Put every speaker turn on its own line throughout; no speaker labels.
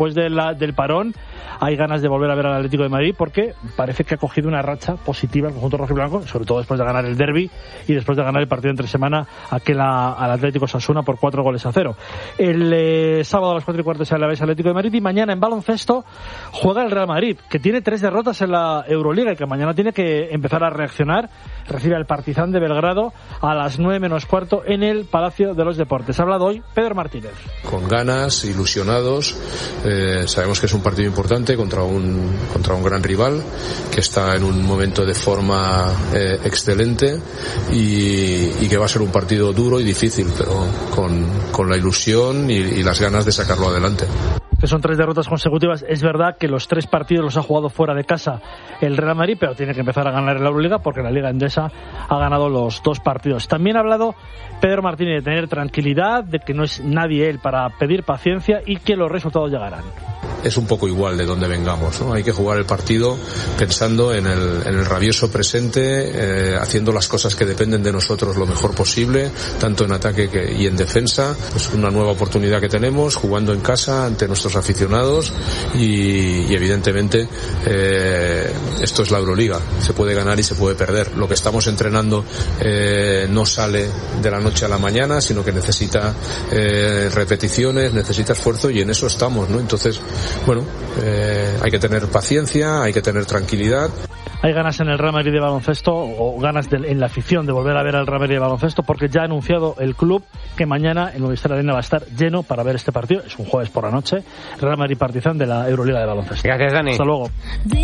Después del parón hay ganas de volver a ver al Atlético de Madrid porque parece que ha cogido una racha positiva el conjunto rojiblanco, sobre todo después de ganar el derbi y después de ganar el partido entre semana al Atlético Osasuna por 4-0. El sábado a las 4:15 se Alavés Atlético de Madrid y mañana en baloncesto juega el Real Madrid, que tiene 3 derrotas en la Euroliga y que mañana tiene que empezar a reaccionar. Recibe al Partizan de Belgrado a las 9:15 en el Palacio de los Deportes. Ha hablado hoy Pedro Martínez.
Con ganas, ilusionados. Sabemos que es un partido importante contra un gran rival que está en un momento de forma excelente y que va a ser un partido duro y difícil, pero con la ilusión y las ganas de sacarlo adelante.
Que son 3 derrotas consecutivas. Es verdad que los 3 partidos los ha jugado fuera de casa el Real Madrid, pero tiene que empezar a ganar en la Euroliga porque en la Liga Endesa ha ganado los 2 partidos. También ha hablado Pedro Martínez de tener tranquilidad, de que no es nadie él para pedir paciencia y que los resultados llegarán.
Es un poco igual de donde vengamos, ¿no? Hay que jugar el partido pensando en el rabioso presente, haciendo las cosas que dependen de nosotros lo mejor posible, tanto en ataque y en defensa. Es una nueva oportunidad que tenemos, jugando en casa ante nuestros aficionados y evidentemente esto es la Euroliga, se puede ganar y se puede perder. Lo que estamos entrenando no sale de la noche a la mañana, sino que necesita repeticiones, necesita esfuerzo y en eso estamos, ¿no? Entonces, bueno, hay que tener paciencia, hay que tener tranquilidad.
Hay ganas en el Real Madrid de baloncesto, o ganas en la afición de volver a ver al Real Madrid de baloncesto, porque ya ha anunciado el club que mañana en Movistar Arena va a estar lleno para ver este partido. Es un jueves por la noche. Real Madrid Partizan de la Euroliga de baloncesto.
Gracias, Dani.
Hasta luego.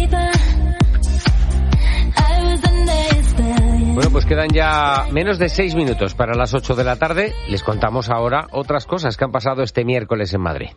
Bueno, pues quedan ya menos de 6 minutos para las 8 de la tarde. Les contamos ahora otras cosas que han pasado este miércoles en Madrid.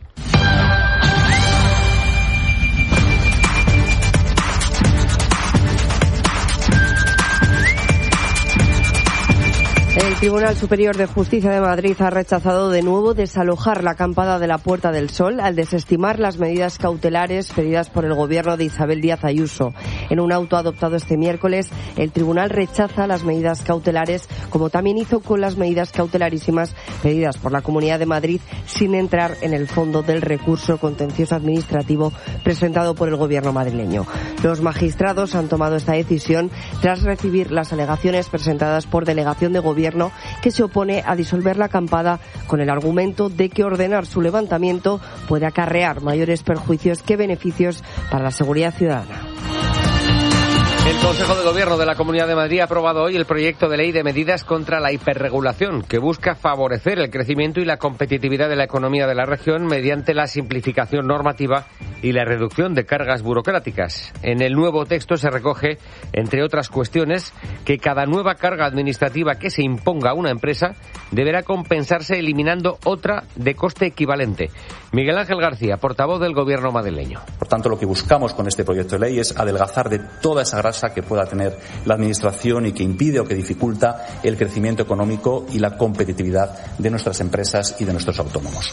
El Tribunal Superior de Justicia de Madrid ha rechazado de nuevo desalojar la acampada de la Puerta del Sol al desestimar las medidas cautelares pedidas por el gobierno de Isabel Díaz Ayuso. En un auto adoptado este miércoles, el tribunal rechaza las medidas cautelares, como también hizo con las medidas cautelarísimas pedidas por la Comunidad de Madrid, sin entrar en el fondo del recurso contencioso administrativo presentado por el gobierno madrileño. Los magistrados han tomado esta decisión tras recibir las alegaciones presentadas por delegación de gobierno que se opone a disolver la acampada con el argumento de que ordenar su levantamiento puede acarrear mayores perjuicios que beneficios para la seguridad ciudadana.
El Consejo de Gobierno de la Comunidad de Madrid ha aprobado hoy el proyecto de ley de medidas contra la hiperregulación, que busca favorecer el crecimiento y la competitividad de la economía de la región mediante la simplificación normativa y la reducción de cargas burocráticas. En el nuevo texto se recoge, entre otras cuestiones, que cada nueva carga administrativa que se imponga a una empresa deberá compensarse eliminando otra de coste equivalente. Miguel Ángel García, portavoz del Gobierno madrileño.
Por tanto, lo que buscamos con este proyecto de ley es adelgazar de toda esa grasa que pueda tener la Administración y que impide o que dificulta el crecimiento económico y la competitividad de nuestras empresas y de nuestros autónomos.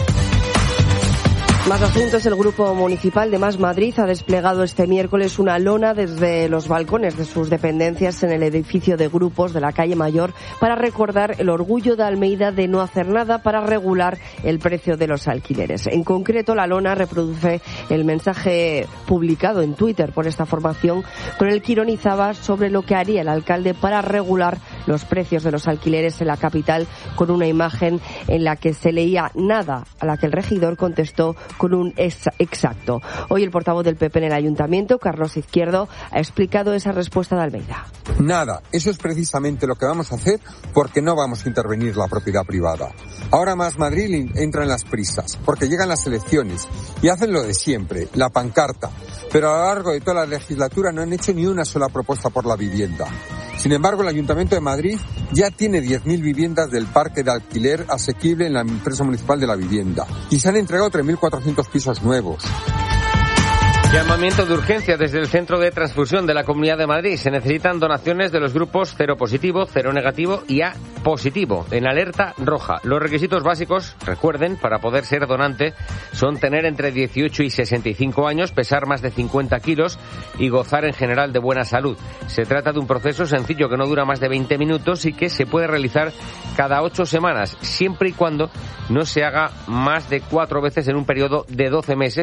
Más asuntos. El Grupo Municipal de Más Madrid ha desplegado este miércoles una lona desde los balcones de sus dependencias en el edificio de grupos de la calle Mayor para recordar el orgullo de Almeida de no hacer nada para regular el precio de los alquileres. En concreto, la lona reproduce el mensaje publicado en Twitter por esta formación con el que ironizaba sobre lo que haría el alcalde para regular los precios de los alquileres en la capital, con una imagen en la que se leía nada, a la que el regidor contestó con un exacto. Hoy el portavoz del PP en el Ayuntamiento, Carlos Izquierdo, ha explicado esa respuesta de Almeida.
Nada, eso es precisamente lo que vamos a hacer porque no vamos a intervenir la propiedad privada. Ahora Más Madrid entra en las prisas porque llegan las elecciones y hacen lo de siempre, la pancarta, pero a lo largo de toda la legislatura no han hecho ni una sola propuesta por la vivienda. Sin embargo, el Ayuntamiento de Madrid ya tiene 10.000 viviendas del parque de alquiler asequible en la empresa municipal de la vivienda y se han entregado 3.400 pisos nuevos.
Llamamiento de urgencia desde el Centro de Transfusión de la Comunidad de Madrid. Se necesitan donaciones de los grupos cero positivo, cero negativo y A positivo, en alerta roja. Los requisitos básicos, recuerden, para poder ser donante son tener entre 18 y 65 años, pesar más de 50 kilos y gozar en general de buena salud. Se trata de un proceso sencillo que no dura más de 20 minutos y que se puede realizar cada 8 semanas, siempre y cuando no se haga más de 4 veces en un periodo de 12 meses.